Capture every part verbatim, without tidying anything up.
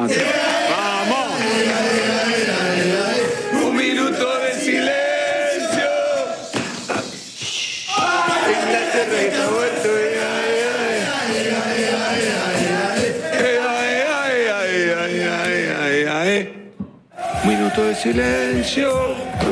vamos. ¡Vamos! Un minuto de silencio. Inglaterra está vuelto. Un minuto de silencio.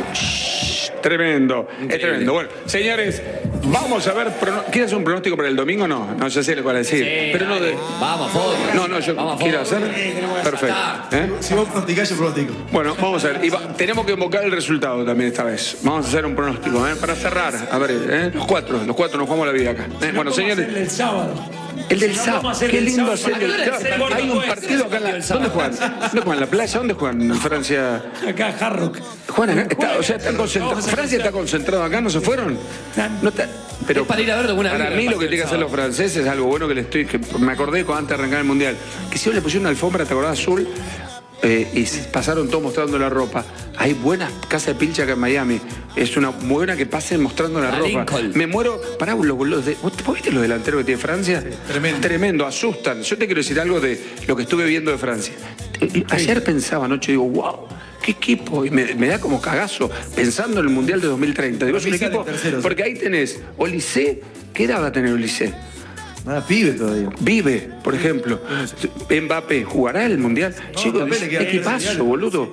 Tremendo, es tremendo. Bueno, señores, vamos a ver. ¿Quieres un pronóstico para el domingo? No, no, ya sé lo que va a decir. Sí, pero no de. Vamos, Ford. No, no, yo vamos, quiero hacer. Perfecto. ¿Eh? Si vos pronosticás, yo pronostico. Bueno, vamos a ver. Y va, tenemos que invocar el resultado también esta vez. Vamos a hacer un pronóstico, ¿eh? Para cerrar. A ver, ¿eh? Los cuatro, los cuatro nos jugamos la vida acá. ¿Eh? Bueno, señores. El sábado. El del Si no, sábado. vamos a hacer Qué el lindo sábado. hacer el ¿A qué hora sábado. es el Hay un gordo? partido acá en la. ¿Dónde juegan? ¿Dónde juegan? ¿En la playa? ¿Dónde juegan? ¿En Francia? Acá, Hard Rock. Juegan acá. Está- o sea, están concentrados. ¿Francia está concentrado acá? ¿No se fueron? No está. Pero Es para ir a verlo alguna para vez, mí el lo que partido tienen que del hacer los franceses es algo bueno que le estoy. Que me acordé cuando antes de arrancar el mundial. Que si yo le pusieron una alfombra, ¿te acordás, azul? Eh, y pasaron todos mostrando la ropa. Hay buenas casas de pilcha acá en Miami. Es una buena que pasen mostrando la A ropa. Lincoln. Me muero. Pará, los, los de, ¿vos viste los delanteros que tiene Francia? tremendo. Tremendo, asustan. Yo te quiero decir algo de lo que estuve viendo de Francia. Ayer pensaba anoche, digo, wow. ¿Qué equipo? Y me, me da como cagazo pensando en el Mundial de dos mil treinta. Digo, es un Para mí sale equipo. tercero, sí. Porque ahí tenés Olysée. ¿Qué edad va a tener Olysée? Nada, pibe todavía. Vive, por ejemplo. Mbappé, ¿jugará el Mundial? No, Chicos, Mbappé le queda bien el equipazo, Mundial. boludo.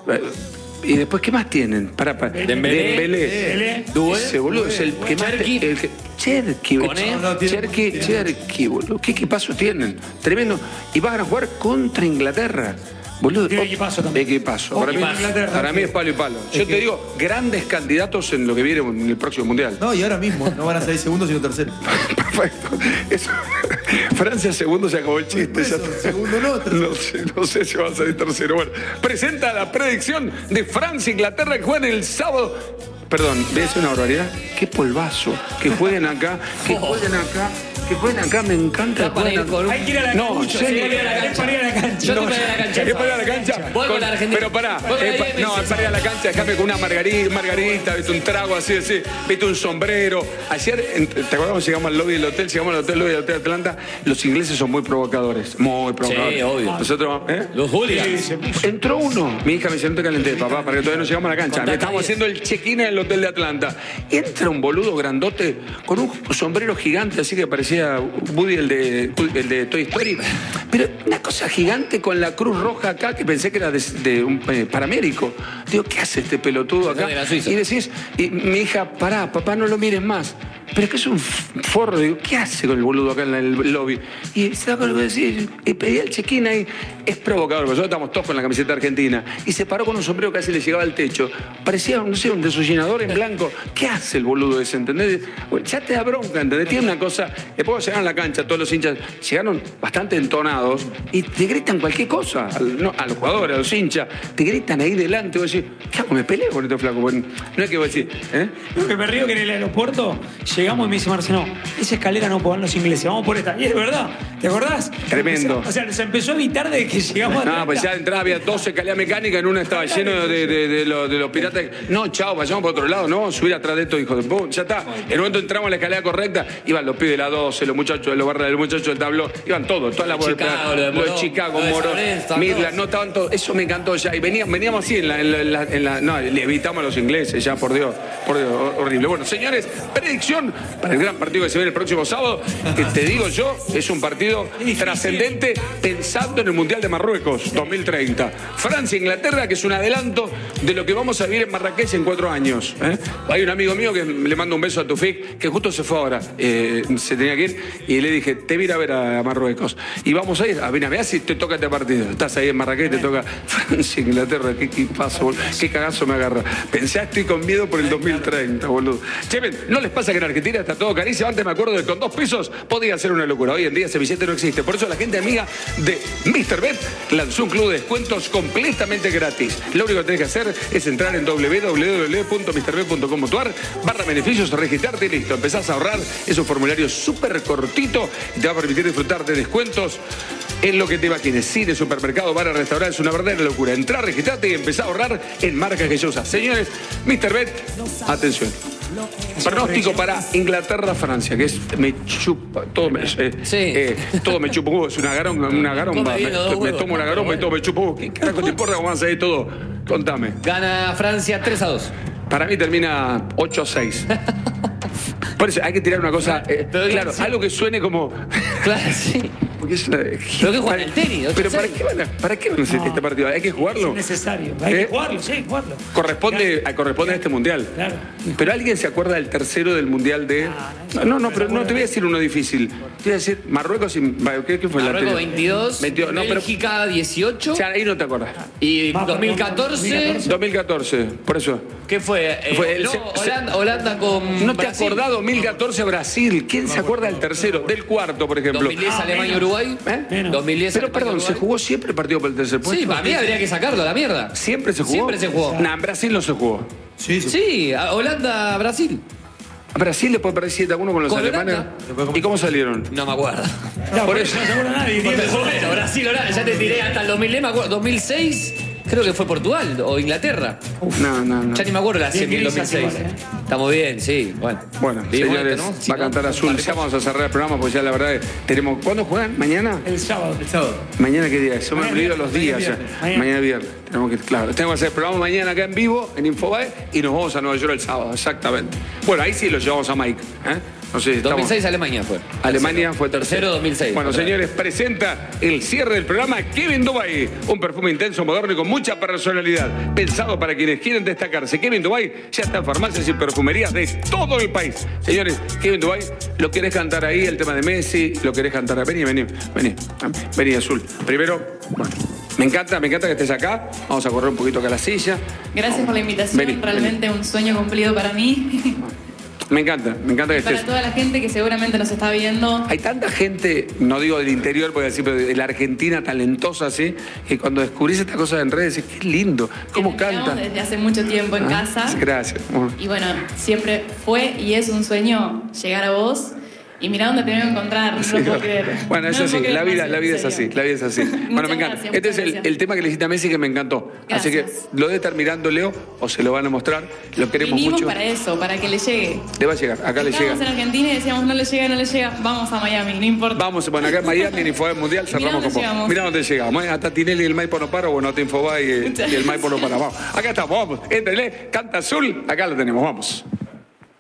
Y después, ¿qué más tienen? Para, para. Dembélé. Dembélé. Dembélé. Dué. Ese boludo es el que más. Cherki. el que- Cherki, boludo. Coné. No, no, tiene- Cherki, tiene- Cherki, boludo. ¿Qué equipazo tienen? Tremendo. Y van a jugar contra Inglaterra. Boludo. Tiene oh, equipazo también. Equipazo. Para, mí, Equipazo. Inglaterra. para mí es palo y palo. Yo te digo, grandes candidatos en lo que viene en el próximo Mundial. No, y ahora mismo no van a salir segundos sino terceros. Perfecto. Eso- Francia segundo, se acabó el chiste. Eso, ya está. segundo no, tercero. No sé, no sé si va a salir tercero. Bueno, presenta la predicción de Francia e Inglaterra que juegan el sábado. Perdón, ¿ves una barbaridad? Qué polvazo. Que jueguen acá, que jueguen acá, que jueguen acá. Me encanta que Ya para jueguen ir con un- acá. Hay que ir a la No, cancha. serio. sí, hay que ir a la cancha. Para ir a la cancha. Yo te No, voy a ir a la cancha. ¿Es para ir a la cancha? Voy con Con- la Argentina. Pero pará, Voy con la eh, pa- diez, no, me para ir a la cancha, déjame con una margarita, margarita, viste, un trago así, así, viste, un sombrero. Ayer, en- ¿te acordás cuando llegamos al lobby del hotel? Llegamos al hotel, lobby del hotel Atlanta. Los ingleses son muy provocadores, muy provocadores. Sí, obvio. Nosotros, ¿eh? Los hooligans. Entró uno. Mi hija me dice, no te calenté, papá, para que todavía no llegamos a la cancha. Contá Estamos diez. haciendo el check-in en el hotel de Atlanta. Entra un boludo grandote con un sombrero gigante, así que parecía Woody, el de, el de Toy Story. Pero una cosa gigante con la cruz roja acá, que pensé que era de, de un eh, paramédico. Digo, ¿qué hace este pelotudo acá? De la Suiza. Y decís, y mi hija, pará, papá, no lo mires más. Pero es que es un forro. Digo, ¿qué hace con el boludo acá en el lobby? Y se da con lo que decís. Y pedía el check-in ahí. Es provocador, porque nosotros estamos todos con la camiseta argentina. Y se paró con un sombrero que casi le llegaba al techo. Parecía, no sé, un desollinador en blanco. ¿Qué hace el boludo ese? ¿Entendés? Bueno, ya te da bronca, ¿entendés? Tiene una cosa. Después llegaron a la cancha, todos los hinchas llegaron bastante entonados y te gritan cualquier cosa. Al- no, a los jugadores, a los hinchas. Te gritan ahí delante. Vos decís, ¿qué hago? Me peleo con este flaco. Bueno, no es que vos decís, ¿eh? Lo que me río que en el aeropuerto llegamos y me dice Marcelo, esa escalera no pueden los ingleses, vamos por esta. Y es verdad, ¿te acordás? Tremendo. O sea, se empezó a evitar de que llegamos a No, Atlanta. pues ya de entrada había dos escaleras mecánicas, en una estaba lleno de, de- de los, de los piratas. No, chao, vayamos por otro lado, no vamos a subir atrás de estos hijos de puta. Ya está. En un momento entramos a la escalera correcta, iban los pibes de la doce, los muchachos de los barras, los muchachos del tabló, iban todos, todas las Chicago, lo de los de Morón, Chicago, lo de Morón, San Lorenzo, estaban Midland, todos. no estaban todos. Eso me encantó ya. Y veníamos, veníamos así en la, en la- en la- en la- no, le evitamos a los ingleses, ya, por Dios, por Dios, horrible. Bueno, señores, predicción para el gran partido que se viene el próximo sábado, que te digo yo, es un partido trascendente pensando en el Mundial de Marruecos dos mil treinta. Francia, Inglaterra, que es un adelanto de lo que vamos a vivir en Marrakech en cuatro años. ¿eh? Hay un amigo mío que le mando un beso a Tufik, que justo se fue ahora, eh, se tenía que ir, y le dije, te voy a ir a ver a Marruecos. Y vamos a ir, a ver, a ver si te toca este partido. Estás ahí en Marrakech, te toca Francia, Inglaterra, qué, qué paso, boludo. Qué cagazo me agarra. Pensé, estoy con miedo por el dos mil treinta, boludo. Che, ven, ¿no les pasa que en Argentina está todo carísimo? Antes me acuerdo de que con dos pesos podía ser una locura. Hoy en día ese billete no existe. Por eso la gente amiga de míster Bet lanzó un club de descuentos completamente gratis. Lo único que tenés que hacer es entrar en w w w punto mister bet punto com punto a r barra beneficios, registrarte y listo. Empezás a ahorrar. Es un formulario súper cortito y te va a permitir disfrutar de descuentos en lo que te imagines. Cine, supermercado, bar, restaurante, es una verdadera locura. Entrá, registrate y empezá a ahorrar en marcas que ya usas. Señores, míster Bet, atención. Pronóstico para Inglaterra-Francia, que es me chupa, todo me, eh, Sí. eh, todo me chupa un huevo, es una garomba, una garomba. Come bien Me, los dos me huevos, tomo una ¿no? garomba y Pero todo me chupa un huevo. ¿Qué carajo te importa cómo vas a hacer todo? Contame. Gana Francia tres a dos. Para mí termina ocho a seis. Por eso hay que tirar una cosa, eh, Pero claro, sí. algo que suene como... Claro, sí. Porque es una- Pero que juegan el tenis, Pero ocho ¿para seis. qué van a, para qué van a hacer No. este partido? ¿Hay que jugarlo? Es necesario. Hay ¿Eh? que jugarlo, sí, jugarlo. Corresponde, a, corresponde a este mundial. Claro. Pero alguien se acuerda del tercero del mundial de. no, No, no, pero no te voy a decir uno difícil. Te voy a decir Marruecos y. ¿Qué, qué fue la Marruecos anterior? veintidós, veintidós, no, pero. Bélgica dieciocho O sea, ahí no te acordás. y Va, dos mil catorce. dos mil catorce, por eso. ¿Qué fue? Eh, Fue el no, se- se- Holanda, Holanda con ¿No te Brasil. acordás dos mil catorce Brasil? ¿Quién se acuerda del tercero? Del cuarto, por ejemplo. dos mil diez Ah, Alemania-Uruguay. ¿Eh? Menos. dos mil diez Pero Alemania, perdón, ¿se Uruguay. jugó siempre el partido por el tercer puesto? Sí, para mí habría que sacarlo a la mierda. ¿Siempre se jugó? Siempre se jugó. Nah, en Brasil no se jugó. Sí, sí. Sí, a Holanda-Brasil. A Brasil después perder siete a uno con los Con alemanes. Holanda. ¿Y cómo salieron? No me acuerdo. No, Por eso- no se acuerda nadie. ni de joder. Bueno, Brasil, Holanda, ya te tiré hasta el dos mil diez, me acuerdo. dos mil seis, creo que fue Portugal o Inglaterra. No, no, no. Ya ni me acuerdo la Bien semi del dos mil grisas seis. igual, ¿eh? Estamos bien, sí. Bueno, Bueno, Vivimos señores, esto, ¿no? Si va a no, cantar un Azul. par de Ya cosas. vamos a cerrar el programa porque ya la verdad es- tenemos. ¿Cuándo juegan? ¿Mañana? El sábado. El sábado. ¿Mañana qué día es? Se me han Mañana olvidado los viernes, días. mañana ya. viernes. Mañana viernes. Tenemos que, claro, tenemos que hacer el programa mañana acá en vivo, en Infobae, y nos vamos a Nueva York el sábado, exactamente. Bueno, ahí sí lo llevamos a Mike. ¿eh? No sé si dos mil estamos- seis Alemania fue. Alemania fue tercero. Tercero dos mil seis. Bueno, Otra vez. señores, presenta el cierre del programa Kevin Dubai. Un perfume intenso, moderno y con mucha personalidad. Pensado para quienes quieren destacarse. Kevin Dubai ya está en farmacias y perfumerías de todo el país. Señores, Kevin Dubai, ¿lo querés cantar ahí? El tema de Messi, ¿lo querés cantar? Vení, vení, vení. Vení, Azul. Primero, bueno, me encanta, me encanta que estés acá. Vamos a correr un poquito acá la silla. Gracias por la invitación, Vení, realmente un sueño cumplido para mí. Me encanta, me encanta que Para estés. toda la gente que seguramente nos está viendo. Hay tanta gente, no digo del interior, porque decir, pero de la Argentina talentosa, así, que cuando descubrís estas cosas en redes, decís, qué lindo, cómo que te miramos canta. desde hace mucho tiempo en Ah, casa. Gracias. Bueno, Y bueno, siempre fue y es un sueño llegar a vos. Y mirá dónde te vengo a encontrar, no sí, lo puedo creer. bueno, No eso lo sí, puedo creer, la vida, Maxi, la vida en es así, serio. la vida es así. Bueno, me Muchas encanta. gracias, Este es muchas el, gracias. el tema que le hiciste a Messi que me encantó. Así que Gracias. lo de estar mirando, Leo, o se lo van a mostrar, lo queremos Vinimos mucho. para eso, para que le llegue. Le va a llegar, acá le Estábamos en llega. Argentina y decíamos, no le llega, no le llega, vamos a Miami, no importa. Vamos, bueno, acá en Miami, en Infobae Mundial, Mirá cerramos dónde con vos. llegamos. Mirá dónde llegamos. ¿eh? Hasta Tinelli y el Maipo no para, bueno, te Infobae y, Muchas y el Maipo no para. Vamos, acá estamos, vamos. Éntrele, canta Azul, acá lo tenemos, vamos.